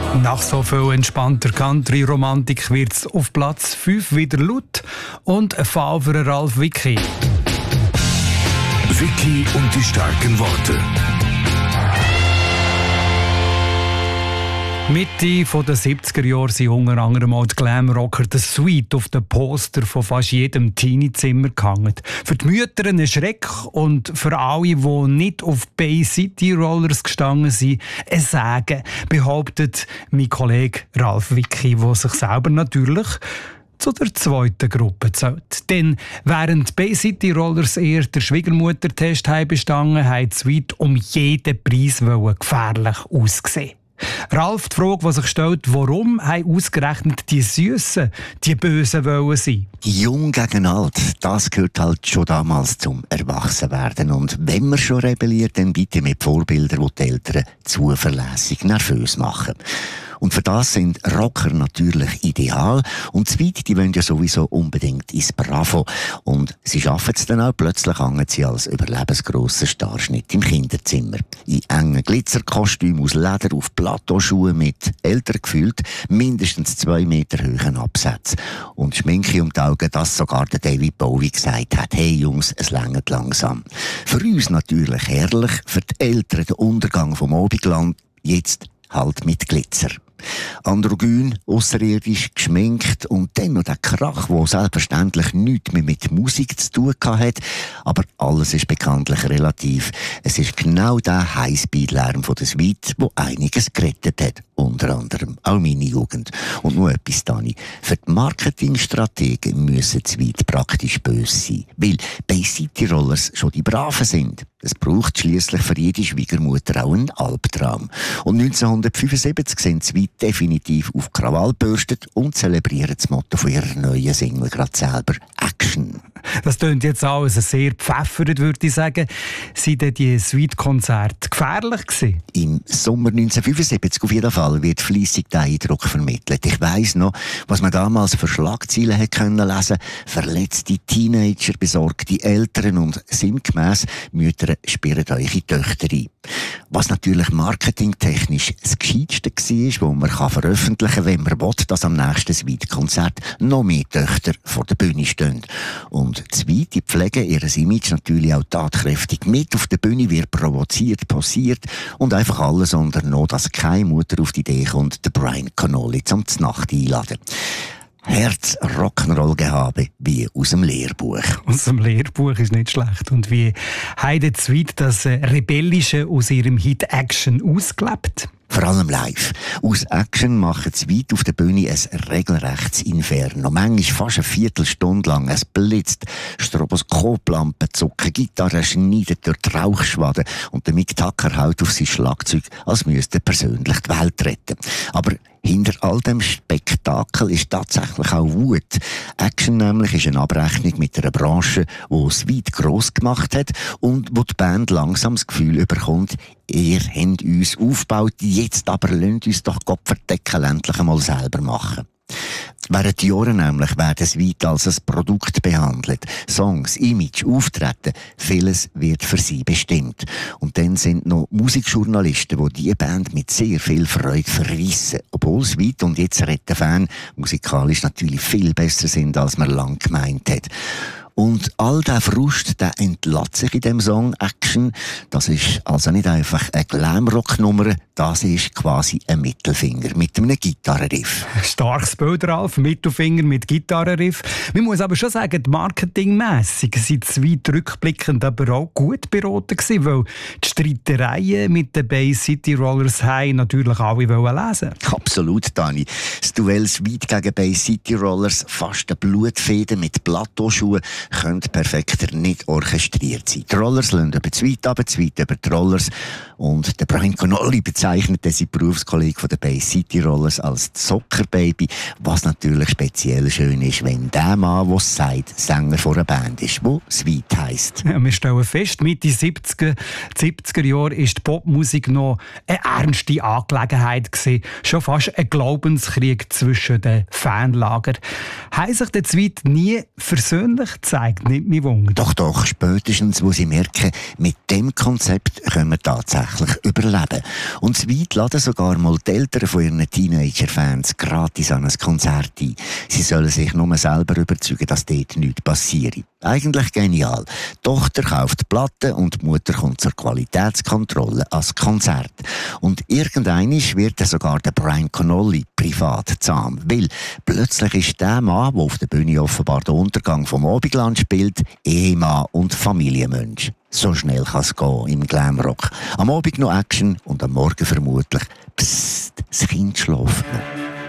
Nach so viel entspannter Country-Romantik wird es auf Platz 5 wieder laut und ein Fall für Ralf Wicki. Wicki und die starken Worte. Mitte der 70er Jahre sind unter anderem auch die Glam-Rocker «The Sweet» auf den Poster von fast jedem Teenie-Zimmer gehangen. Für die Mütter ein Schreck und für alle, die nicht auf Bay City Rollers gestanden sind, ein Segen, behauptet mein Kollege Ralf Wicki, der sich selber natürlich zu der zweiten Gruppe zählt. Denn während Bay City Rollers eher der Schwiegermutter-Test bestanden, haben die Sweet um jeden Preis gefährlich ausgesehen. Ralf, die Frage, die sich stellt, warum haben ausgerechnet die Süssen die Bösen wollen sein? Jung gegen alt, das gehört halt schon damals zum Erwachsenwerden. Und wenn man schon rebelliert, dann bitte mit Vorbildern, die die Eltern zuverlässig nervös machen. Und für das sind Rocker natürlich ideal. Und Sweet, die wollen ja sowieso unbedingt ins Bravo. Und sie schaffen es dann auch. Plötzlich hängen sie als überlebensgrosser Starschnitt im Kinderzimmer. In engen Glitzerkostümen aus Leder auf Plateauschuhen mit älter gefühlt mindestens 2 Meter hohen Absätzen. Und Schminke um die Augen, dass sogar der David Bowie gesagt hat, hey Jungs, es reicht langsam. Für uns natürlich herrlich, für die Eltern der Untergang vom Abendland, jetzt halt mit Glitzer. Androgyn, ausserirdisch, geschminkt und dann noch der Krach, der selbstverständlich nichts mehr mit Musik zu tun hat. Aber alles ist bekanntlich relativ. Es ist genau der Highspeed-Lärm von der Sweet, der einiges gerettet hat. Unter anderem auch meine Jugend. Und noch etwas, Dani. Für die Marketingstrategen müssen die Sweet praktisch böse sein. Weil Bay City Rollers schon die Braven sind. Es braucht schliesslich für jede Schwiegermutter auch einen Albtraum. Und 1975 sind Sweet definitiv auf Krawall gebürstet und zelebrieren das Motto von ihrer neuen Single gerade selber: Action. Das klingt jetzt alles sehr gepfeffert, würde ich sagen. Sind denn die Sweet-Konzerte gefährlich gewesen? Im Sommer 1975 auf jeden Fall wird fleissig der Eindruck vermittelt. Ich weiss noch, was man damals für Schlagzeilen hat können lesen. Verletzte Teenager, besorgte Eltern und sinngemäss Mütter sperren eure Töchter ein. Was natürlich marketingtechnisch das Gescheiteste war, was man veröffentlichen kann, wenn man will, dass am nächsten Sweet-Konzert noch mehr Töchter vor der Bühne stehen. Und die Sweet, die pflegen ihr Image natürlich auch tatkräftig mit. Auf der Bühne wird provoziert, posiert und einfach alles unternommen, dass keine Mutter auf die Idee kommt, den Brian Connolly zum Znacht einladen. Herz Rock'n'Roll-Gehabe wie aus dem Lehrbuch. Aus dem Lehrbuch ist nicht schlecht. Und wie haben die Sweet das Rebellische aus ihrem Hit Action ausgelebt? Vor allem live. Aus Action machen sie weit auf der Bühne ein regelrechtes Inferno. Manchmal fast eine Viertelstunde lang. Es blitzt, Stroboskoplampen zucken, Gitarren schneiden durch die Rauchschwaden und der Mick Tucker haut auf sein Schlagzeug, als müsste er persönlich die Welt retten. Aber hinter all dem Spektakel ist tatsächlich auch Wut. Action nämlich ist eine Abrechnung mit einer Branche, die es weit gross gemacht hat und wo die Band langsam das Gefühl bekommt, ihr habt uns aufgebaut, jetzt aber lasst uns doch Gott verdecken, endlich einmal selber machen. Während Jahren nämlich werden Sweet als ein Produkt behandelt. Songs, Image, Auftreten, vieles wird für sie bestimmt. Und dann sind noch Musikjournalisten, die diese Band mit sehr viel Freude verrissen. Obwohl Sweet und jetzt retten Fan musikalisch natürlich viel besser sind, als man lang gemeint hat. Und all der Frust, der entlässt sich in dem Song Action. Das ist also nicht einfach eine Glam-Rock-Nummer, das ist quasi ein Mittelfinger mit einem Gitarrenriff. Starkes Bild, Ralf, Mittelfinger mit Gitarrenriff. Man muss aber schon sagen, marketingmässig sind Sweet rückblickend aber auch gut beraten gewesen, weil die Streitereien mit den Bay City Rollers haben natürlich alle lesen. Absolut, Dani. Das Duell Sweet gegen Bay City Rollers, fast eine Blutfehde mit Plateauschuhen, könnte perfekter nicht orchestriert sein. Die Rollers lassen über die Sweet ab, die Sweet über die Rollers. Und der Brian Connolly bezeichnet seinen Berufskollegen von den Bay City Rollers als Zockerbaby, was natürlich speziell schön ist, wenn der Mann, der es sagt, Sänger von einer Band ist, die Sweet heisst. Ja, wir stellen fest, Mitte 70er Jahre ist die Popmusik noch eine ernste Angelegenheit gewesen. Schon fast ein Glaubenskrieg zwischen den Fanlagern. Haben sich die Sweet nie versöhnlich gezeigt? zeigt nicht mein Wunder. Doch, spätestens, wo sie merken, mit dem Konzept können wir tatsächlich überleben. Und Sweet laden sogar mal die Eltern von ihren Teenager-Fans gratis an ein Konzert ein. Sie sollen sich nur selber überzeugen, dass dort nichts passiert. Eigentlich genial. Die Tochter kauft Platten und die Mutter kommt zur Qualitätskontrolle als Konzert. Und irgendeinisch wird sogar der Brian Connolly privat zahm. Weil plötzlich ist der Mann, der auf der Bühne offenbar den Untergang vom Abendland spielt, Ehemann und Familienmensch. So schnell kann es gehen im Glamrock. Am Abend noch Action und am Morgen vermutlich, psst, das Kind schläft noch.